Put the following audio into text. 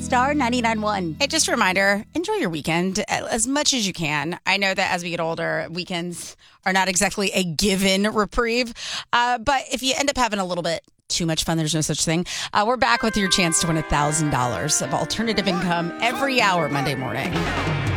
Star 99.1. Hey, just a reminder, enjoy your weekend as much as you can. I know that as we get older, weekends are not exactly a given reprieve. But if you end up having a little bit too much fun, there's no such thing. We're back with your chance to win $1,000 of alternative income every hour Monday morning.